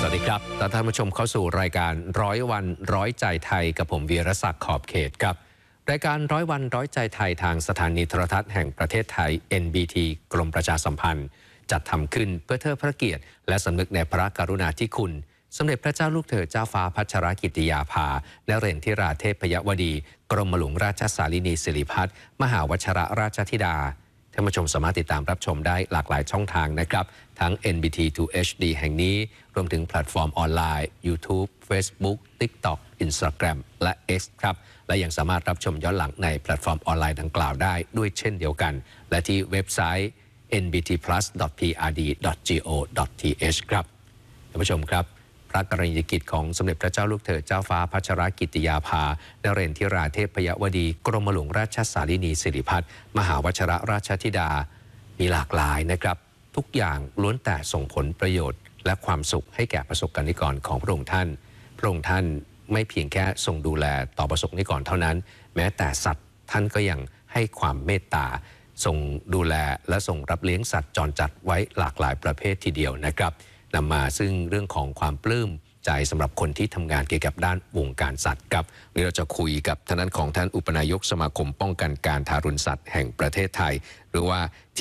วัสดีครับท่านผู้ชมเข้าสู่รายการร้อยวันร้อยใจไทยกับผมวีรศักดิ์ขอบเขตครับรายการร้อยวันร้อยใจไทยทางสถานีโทรทัศน์แห่งประเทศไทย NBT กรมประชาสัมพันธ์จัดทำขึ้นเพื่อเทิดพระเกียรติและสำนึกในพระกรุณาธิคุณสมเด็จพระเจ้าลูกเธอเจ้าฟ้าพัชรกิติยาภานเรศธิราเทพยวดีกรมหลวงราชสารินีสิริพัฒน์มหาวชิรราชธิดาท่านผู้ชมสามารถติดตามรับชมได้หลากหลายช่องทางนะครับทั้ง NBT 2 HD แห่งนี้รวมถึงแพลตฟอร์มออนไลน์ YouTube Facebook TikTok Instagram และ X ครับและยังสามารถรับชมย้อนหลังในแพลตฟอร์มออนไลน์ดังกล่าวได้ด้วยเช่นเดียวกันและที่เว็บไซต์ nbtplus.prd.go.th ครับท่านผู้ชมครับพระกรณียกิจของสมเด็จพระเจ้าลูกเธอเจ้าฟ้าพัชรกิติยาภานเรศธิราเทพยวดีกรมหลวงราชสารินีสิริพัฒน์มหาวชิรราชธิดามีหลากหลายนะครับทุกอย่างล้วนแต่ส่งผลประโยชน์และความสุขให้แก่ประสบกนิกรของพระองค์ท่านพระองค์ท่านไม่เพียงแค่ทรงดูแลต่อประสบกนิกรเท่านั้นแม้แต่สัตว์ท่านก็ยังให้ความเมตตาทรงดูแลและทรงรับเลี้ยงสัตว์จรจัดไว้หลากหลายประเภททีเดียวนะครับนำมาซึ่งเรื่องของความปลื้มใจสำหรับคนที่ทำงานเกี่ยวกับด้านวงการสัตว์ครับวันนี้เราจะคุยกับท่านของท่านอุปนายกสมาคมป้องกันการทารุณสัตว์แห่งประเทศไทยหรือว่า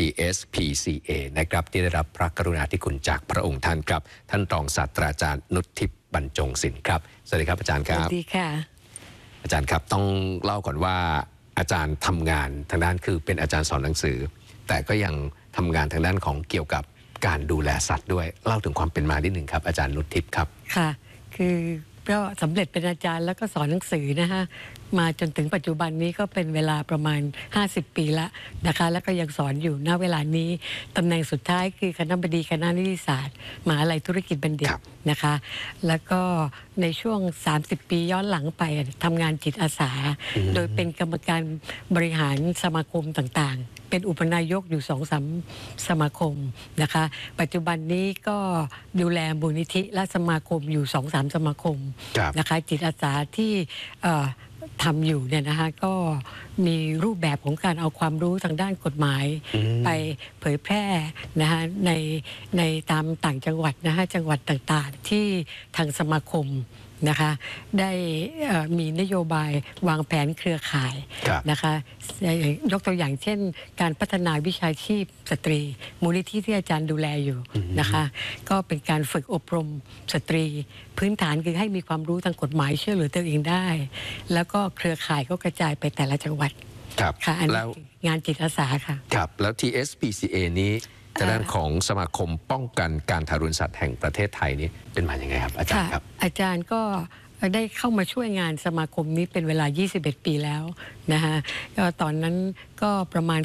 TSPCA นะครับที่ได้รับพระกรุณาธิคุณจากพระองค์ท่านครับท่านรองศาสตราจารย์นุชทิพย์บรรจงศิลป์ครับสวัสดีครับอาจารย์ครับสวัสดีค่ะอาจารย์ครับต้องเล่าก่อนว่าอาจารย์ทำงานทางด้านคือเป็นอาจารย์สอนหนังสือแต่ก็ยังทำงานทางด้านของเกี่ยวกับการดูแลสัตว์ด้วยเล่าถึงความเป็นมานิดหนึ่งครับอาจารย์นุชทิพย์ครับค่ะคือก็สำเร็จเป็นอาจารย์แล้วก็สอนหนังสือนะคะมาจนถึงปัจจุบันนี้ก็เป็นเวลาประมาณ50 ปีแล้วนะคะแล้วก็ยังสอนอยู่ณเวลานี้ตำแหน่งสุดท้ายคือคณบดีคณะนิติศาสตร์มหาวิทยาลัยธุรกิจบัณฑิตนะคะแล้วก็ในช่วง30 ปีย้อนหลังไปทำงานจิตอาสาโดยเป็นกรรมการบริหารสมาคมต่างๆเป็นอุปนายกอยู่2-3 สมาคมนะคะปัจจุบันนี้ก็ดูแลมูลนิธิและสมาคมอยู่2-3 สมาคมนะคะจิตอาสาที่ทำอยู่เนี่ยนะคะก็มีรูปแบบของการเอาความรู้ทางด้านกฎหมายไปเผยแพร่นะคะในตามต่างจังหวัดนะคะจังหวัดต่างๆที่ทางสมาคมนะคะได้มีนโยบายวางแผนเครือข่ายนะคะยกตัวอย่างเช่นการพัฒนาวิชาชีพสตรีมูลนิธิที่อาจารย์ดูแลอยู่นะคะก็เป็นการฝึกอบรมสตรีพื้นฐานคือให้มีความรู้ทางกฎหมายช่วยเหลือตัวเองได้แล้วก็เครือข่ายก็กระจายไปแต่ละจังหวัดค่ะอันนี้งานจิตอาสาค่ะครับแล้ว TSPCA นี้ทางด้านของสมาคมป้องกันการทารุณสัตว์แห่งประเทศไทยนี้เป็นมาอย่างไงครับอาจารย์ครับอาจารย์ก็ได้เข้ามาช่วยงานสมาคมนี้เป็นเวลา21 ปีแล้วนะคะก็ตอนนั้นก็ประมาณ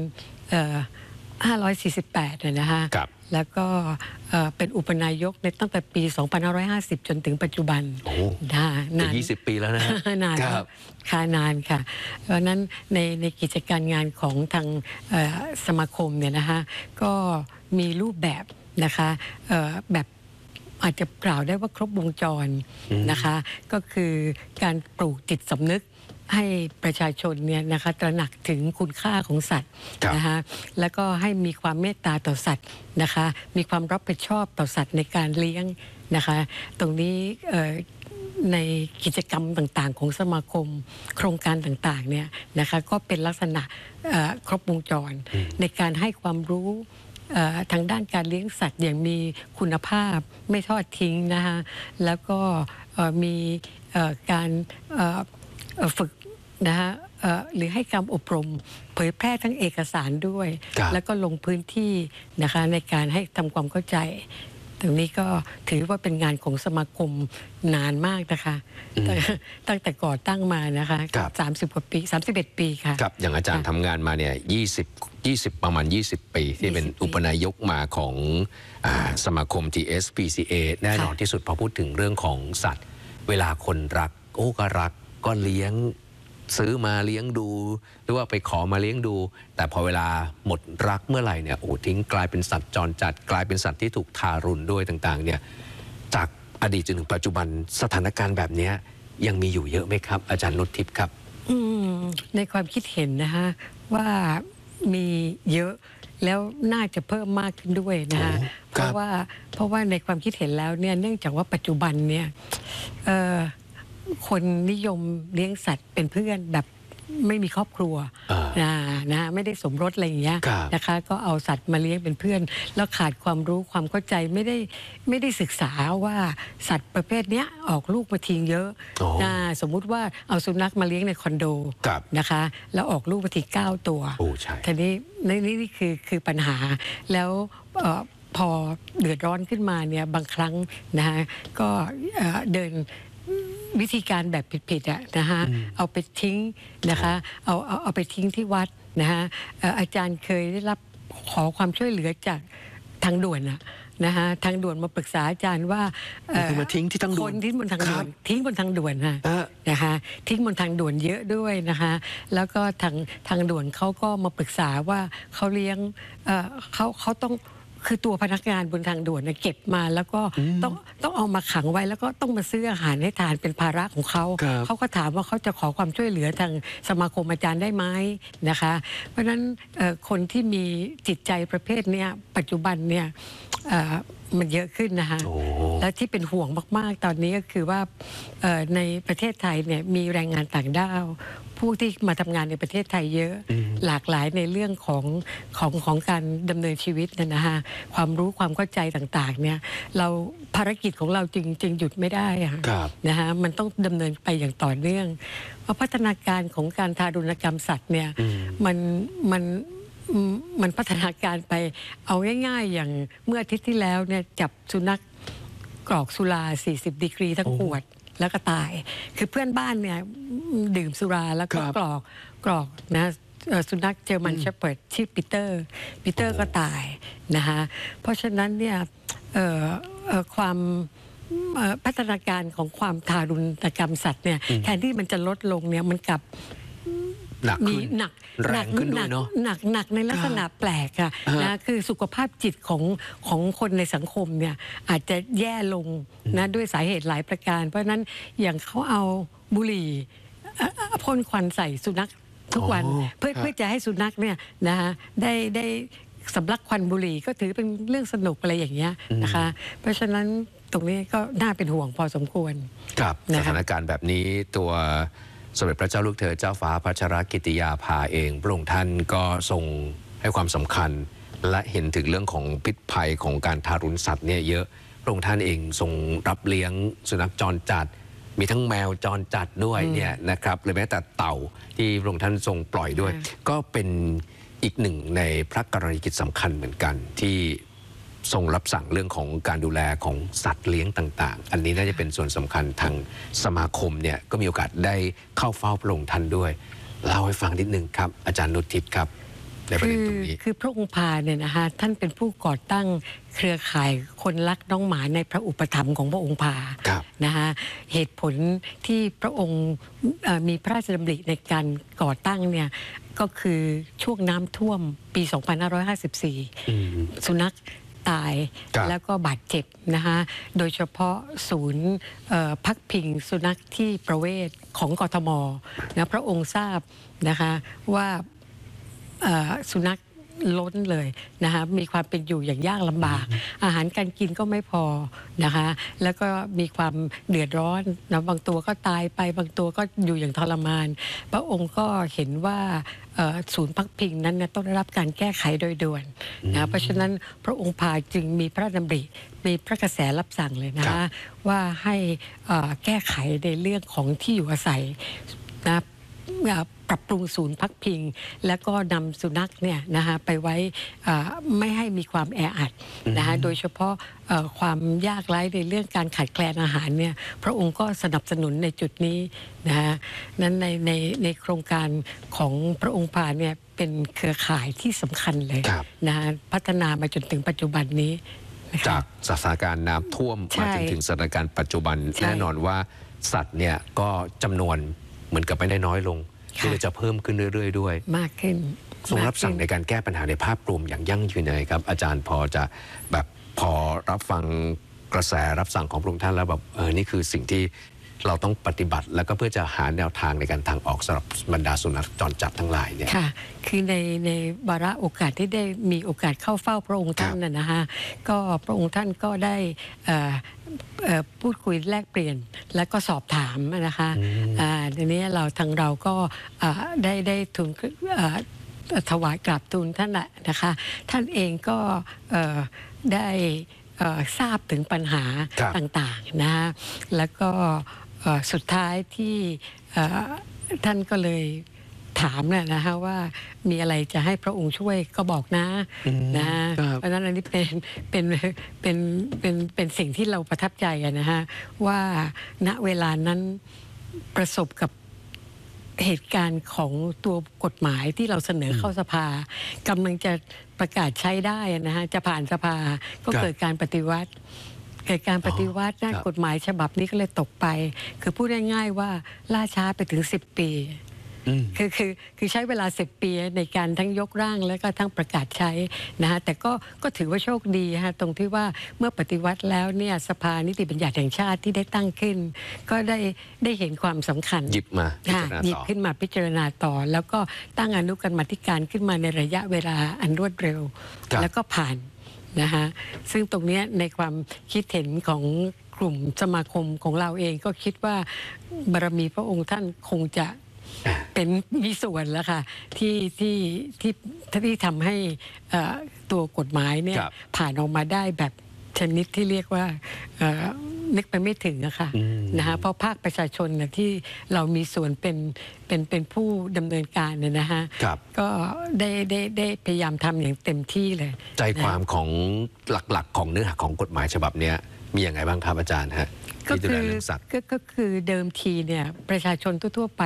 2548นะคะแล้วก็เป็นอุปนายกในตั้งแต่ปี 2550 จนถึงปัจจุบันนาน20 ปีแล้วนะนานค่ะนานค่ะเพราะนั้นในกิจการงานของทางสมาคมเนี่ยนะคะก็มีรูปแบบนะคะแบบอาจจะกล่าวได้ว่าครบวงจรนะคะก็คือการปลูกจิตสำนึกให้ประชาชนเนี่ยนะคะตระหนักถึงคุณค่าของสัตว์นะคะแล้วก็ให้มีความเมตตาต่อสัตว์นะคะมีความรับผิดชอบต่อสัตว์ในการเลี้ยงนะคะตรงนี้ในกิจกรรมต่างๆของสมาคมโครงการต่างๆเนี่ยนะคะก็เป็นลักษณะครบวงจรในการให้ความรู้ทางด้านการเลี้ยงสัตว์อย่างมีคุณภาพไม่ทอดทิ้งนะคะแล้วก็มีการฝึกนะคะหรือให้การอบรมเผยแพร่ทั้งเอกสารด้วยแล้วก็ลงพื้นที่นะคะในการให้ทำความเข้าใจตรงนี้ก็ถือว่าเป็นงานของสมาคมนานมากนะคะตั้งแต่ก่อตั้งมานะคะ30 กว่าปี31 ปีค่ะครับอย่างอาจารย์ทำงานมาเนี่ย20ประมาณ20 ปีที่เป็นอุปนายกมาของสมาคม TSPCA แน่นอนที่สุดพอพูดถึงเรื่องของสัตว์เวลาคนรักก็รักก็เลี้ยงซื้อมาเลี้ยงดูหรือว่าไปขอมาเลี้ยงดูแต่พอเวลาหมดรักเมื่อไหร่เนี่ยทิ้งกลายเป็นสัตว์จรจัดกลายเป็นสัตว์ที่ถูกทารุณด้วยต่างๆเนี่ยจากอดีตจนถึงปัจจุบันสถานการณ์แบบนี้ยังมีอยู่เยอะไหมครับอาจารย์นุชทิพย์ครับในความคิดเห็นนะคะว่ามีเยอะแล้วน่าจะเพิ่มมากขึ้นด้วยนะคะเพราะว่าในความคิดเห็นแล้วเนี่ยเนื่องจากว่าปัจจุบันเนี่ยคนนิยมเลี้ยงสัตว์เป็นเพื่อนแบบไม่มีครอบครัวนะไม่ได้สมรสอะไรอย่างเงี้ยนะคะก็เอาสัตว์มาเลี้ยงเป็นเพื่อนแล้วขาดความรู้ความเข้าใจไม่ได้ศึกษาว่าสัตว์ประเภทเนี้ยออกลูกมาทิ้งเยอะสมมุติว่าเอาสุนัขมาเลี้ยงในคอนโดนะคะแล้วออกลูกมาทิ้ง9 ตัวทีนี้นี่คือปัญหาแล้วพอเดือดร้อนขึ้นมาเนี่ยบางครั้งนะคะก็เดินวิธีการแบบผิดๆนะคะเอาไปทิ้งนะคะเอาไปทิ้งที่วัดนะคะอาจารย์เคยได้รับขอความช่วยเหลือจากทางด่วนนะคะทางด่วนมาปรึกษาอาจารย์ว่ามาทิ้งที่ทางด่วนคนทิ้งบนทางด่วนทิ้งบนทางด่วนนะคะทิ้งบนทางด่วนเยอะด้วยนะคะแล้วก็ทางด่วนเขาก็มาปรึกษาว่าเขาเลี้ยงเขาต้องคือตัวพนักงานบนทางด่วนเก็บมาแล้วก็ต้องเอามาขังไว้แล้วก็ต้องมาซื้ออาหารให้ทานเป็นภาระของเขาเขาก็ถามว่าเขาจะขอความช่วยเหลือทางสมาคมอาจารย์ได้ไหมนะคะเพราะฉะนั้นคนที่มีจิตใจประเภทนี้ปัจจุบันเนี่ยมันเยอะขึ้นนะคะและที่เป็นห่วงมากๆตอนนี้ก็คือว่าในประเทศไทยเนี่ยมีแรงงานต่างด้าวผู้ที่มาทำงานในประเทศไทยเยอะหลากหลายในเรื่องของการดำเนินชีวิตนะคะความรู้ความเข้าใจต่างๆเนี่ยเราภารกิจของเราจริงหยุดไม่ได้นะคะมันต้องดำเนินไปอย่างต่อเนื่องเพราะพัฒนาการของการทารุณกรรมสัตว์เนี่ยมันพัฒนาการไปเอาง่ายๆอย่างเมื่ออาทิตย์ที่แล้วเนี่ยจับสุนัขกรอกสุรา40 ดีกรีทั้งขวดแล้วก็ตายคือเพื่อนบ้านเนี่ยดื่มสุราแล้วก็กรอกนะสุนัขเจอร์มันเชพเพิร์ดชื่อปีเตอร์ก็ตายนะคะเพราะฉะนั้นเนี่ยความพัฒนาการของความทารุณกรรมสัตว์เนี่ยแทนที่มันจะลดลงเนี่ยมันกลับหนักในลักษณะแปลกค่ะนะคือสุขภาพจิตของคนในสังคมเนี่ยอาจจะแย่ลงนะด้วยสาเหตุหลายประการเพราะนั้นอย่างเขาเอาบุหรี่พ่นควันใส่สุนัขทุกวันเพื่อจะให้สุนัขเนี่ยนะคะได้สำลักควันบุหรี่ก็ถือเป็นเรื่องสนุกอะไรอย่างเงี้ยนะคะเพราะฉะนั้นตรงนี้ก็น่าเป็นห่วงพอสมควรครับสถานการณ์แบบนี้ตัวสมเด็จพระเจ้าลูกเธอเจ้าฟ้าพัชรกิติยาภาเองพระองค์ท่านก็ทรงให้ความสำคัญและเห็นถึงเรื่องของพิษภัยของการทารุณสัตว์เนี่ยเยอะพระองค์ท่านเองทรงรับเลี้ยงสุนัขจรจัดมีทั้งแมวจรจัดด้วยเนี่ยนะครับหรือแม้แต่เต่าที่พระองค์ท่านทรงปล่อยด้วยก็เป็นอีกหนึ่งในพระกรณียกิจสำคัญเหมือนกันที่ทรงรับสั่งเรื่องของการดูแลของสัตว์เลี้ยงต่างๆอันนี้น่าจะเป็นส่วนสำคัญทางสมาคมเนี่ยก็มีโอกาสได้เข้าเฝ้าพระองค์ท่านด้วยเล่าให้ฟังนิดนึงครับอาจารย์นุชทิพย์ครับในประเด็นตรงนี้คือพระองค์พาเนี่ยนะคะท่านเป็นผู้ก่อตั้งเครือข่ายคนรักน้องหมาในพระอุปถัมภ์ของพระองค์พานะคะเหตุผลที่พระองค์มีพระราชดำริในการก่อตั้งเนี่ยก็คือช่วงน้ำท่วมปี2554สุนัขตายแล้วก็บาดเจ็บนะคะโดยเฉพาะศูนย์พักพิงสุนัขที่ประเวศของกทมนะพระองค์ทราบนะคะว่าสุนัขล้นเลยนะคะมีความเป็นอยู่อย่างยากลำบากอาหารการกินก็ไม่พอนะคะแล้วก็มีความเดือดร้อนนะบางตัวก็ตายไปบางตัวก็อยู่อย่างทรมานพระองค์ก็เห็นว่าศูนย์พักพิงนั้นต้องได้รับการแก้ไขโดยด่วนนะเพราะฉะนั้นพระองค์พาจึงมีพระราชดำริมีพระกระแสรับสั่งเลยนะคะว่าให้แก้ไขในเรื่องของที่อยู่อาศัยนะปรับปรุงศูนย์พักพิงแล้วก็นำสุนัขเนี่ยนะคะไปไว้ไม่ให้มีความแออัดนะคะโดยเฉพาะความยากไร้ในเรื่องการขาดแคลนอาหารเนี่ยพระองค์ก็สนับสนุนในจุดนี้นะคะนั้นในโครงการของพระองค์พาเนี่ยเป็นเครือข่ายที่สำคัญเลยนะคะพัฒนามาจนถึงปัจจุบันนี้จากสถานการณ์น้ำท่วมมาจนถึงสถานการณ์ปัจจุบันแน่นอนว่าสัตว์เนี่ยก็จำนวนเหมือนกับไม่ได้น้อยลงคือจะเพิ่มขึ้นเรื่อยๆด้วยมากขึ้นทรงรับสั่งในการแก้ปัญหาในภาพรวมอย่างยั่งยืนเลยครับอาจารย์พอจะแบบพอรับฟังกระแสรับสั่งของพระองค์ท่านแล้วแบบนี่คือสิ่งที่เราต้องปฏิบัติแล้วก็เพื่อจะหาแนวทางในการทางออกสำหรับบรรดาสุนัขจรจัดทั้งหลายเนี่ยค่ะคือในวาระโอกาสที่ได้มีโอกาสเข้าเฝ้าพระองค์ท่านนะคะก็พระองค์ท่านก็ได้พูดคุยแลกเปลี่ยนและก็สอบถามนะคะทีนี้ทางเราก็ได้ทูลถวายกราบทูลท่านนะคะท่านเองก็ได้ทราบถึงปัญหาต่างๆนะคะแล้วก็สุดท้ายที่ท่านก็เลยถามนะคะว่ามีอะไรจะให้พระองค์ช่วยก็บอกนะเพราะฉะนั้นอันนี้เป็นสิ่งที่เราประทับใจนะฮะว่าณเวลานั้นประสบกับเหตุการณ์ของตัวกฎหมายที่เราเสนอเข้าสภากำลังจะประกาศใช้ได้นะฮะจะผ่านสภาก็เกิดการปฏิวัติกฎหมายฉบับนี้ก็เลยตกไปคือพูดง่ายๆว่าล่าช้าไปถึง10 ปีคือใช้เวลา10 ปีในการทั้งยกร่างแล้วก็ทั้งประกาศใช้นะฮะแต่ก็ถือว่าโชคดีฮะตรงที่ว่าเมื่อปฏิวัติแล้วเนี่ยสภานิติบัญญัติแห่งชาติที่ได้ตั้งขึ้นก็ได้เห็นความสำคัญหยิบขึ้นมาพิจารณาต่อแล้วก็ตั้งอนุกรรมาธิการขึ้นมาในระยะเวลาอันรวดเร็วแล้วก็ผ่านนะคะซึ่งตรงนี้ในความคิดเห็นของกลุ่มสมาคมของเราเองก็คิดว่าบารมีพระองค์ท่านคงจะเป็นมีส่วนแล้วค่ะที่ทำให้ตัวกฎหมายเนี่ยผ่านออกมาได้แบบชนิดที่เรียกว่านึกไปไม่ถึงนะคะนะคะเพราะภาคประชาชนที่เรามีส่วนเป็นผู้ดำเนินการเนี่ยนะฮะก็ได้พยายามทำอย่างเต็มที่เลยใจความของหลักๆของเนื้อหาของกฎหมายฉบับนี้มีอย่างไรบ้างครับอาจารย์ฮะก็คือเดิมทีเนี่ยประชาชนทั่วๆไป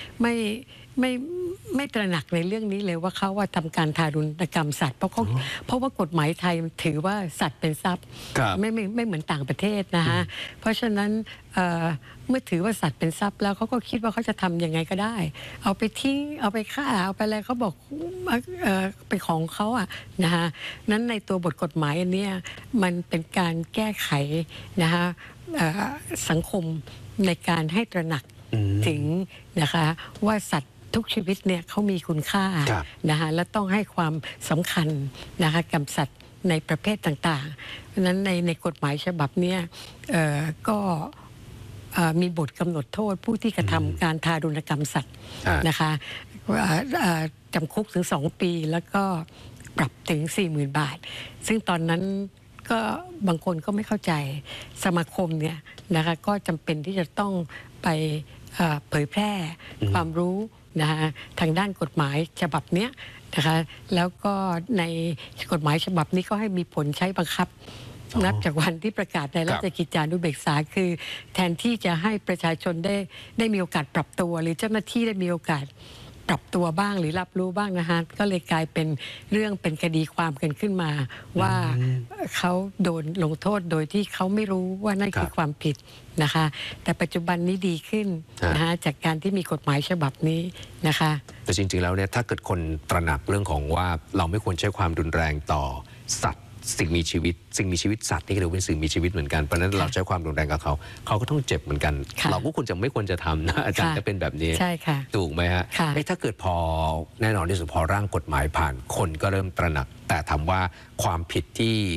ไม่ตระหนักในเรื่องนี้เลยว่าเขาว่าทำการทารุณกรรมสัตว์เพราะว่ากฎหมายไทยถือว่าสัตว์เป็นทรัพย์ไม่เหมือนต่างประเทศนะฮะเพราะฉะนั้นเมื่อถือว่าสัตว์เป็นทรัพย์แล้วเขาก็คิดว่าเขาจะทำยังไงก็ได้เอาไปทิ้งเอาไปฆ่าเอาไปอะไรเขาบอกเป็นของเขาอ่ะนะฮะนั้นในตัวบทกฎหมายอันนี้มันเป็นการแก้ไขนะคะสังคมในการให้ตระหนักถึงนะคะว่าสัตว์ทุกชีวิตเนี่ยเขามีคุณค่านะคะและต้องให้ความสำคัญนะคะกับสัตว์ในประเภทต่างๆเพราะฉะนั้นในกฎหมายฉบับนี้ก็มีบทกำหนดโทษผู้ที่กระทำการทารุณกรรมสัตว์นะคะจำคุกถึง2 ปีแล้วก็ปรับถึง 40,000 บาทซึ่งตอนนั้นก็บางคนก็ไม่เข้าใจสมาคมเนี่ยนะคะก็จำเป็นที่จะต้องไปเผยแพร่ความรู้นะคะทางด้านกฎหมายฉบับนี้นะคะแล้วก็ในกฎหมายฉบับนี้ก็ให้มีผลใช้บังคับนับจากวันที่ประกาศในราชกิจจานุเบกษาคือแทนที่จะให้ประชาชนได้มีโอกาสปรับตัวหรือเจ้าหน้าที่ได้มีโอกาสปรับตัวบ้างหรือรับรู้บ้างนะคะก็เลยกลายเป็นเรื่องเป็นคดีความกันขึ้นมาว่าเขาโดนลงโทษโดยที่เขาไม่รู้ว่านั่นคือความผิดนะคะแต่ปัจจุบันนี้ดีขึ้นนะคะจากการที่มีกฎหมายฉบับนี้นะคะแต่จริงๆแล้วเนี่ยถ้าเกิดคนตระหนักเรื่องของว่าเราไม่ควรใช้ความรุนแรงต่อสัตว์สิ่งมีชีวิตสัตว์นี่ก็ถือเป็นสิ่งมีชีวิตเหมือนกันเพราะนั้นเราใช้ความรุนแรงกับเขาก็ต้องเจ็บเหมือนกันเราก็ควรจะไม่ควรจะทำนะอาจารย์จะเป็นแบบนี้ใช่ค่ะถูกไหมฮะถ้าเกิดพอแน่นอนที่สุดพอร่างกฎหมายผ่านคนก็เริ่มตระหนักแต่ถามว่าความผิดที่